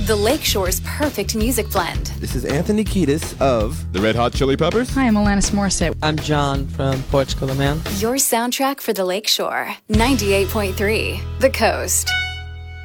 the Lakeshore's perfect music blend. This is Anthony Kiedis of The Red Hot Chili Peppers. Hi, I'm Alanis Morissette. I'm John from Portugal, the Man. Your soundtrack for the Lakeshore. 98.3 The Coast.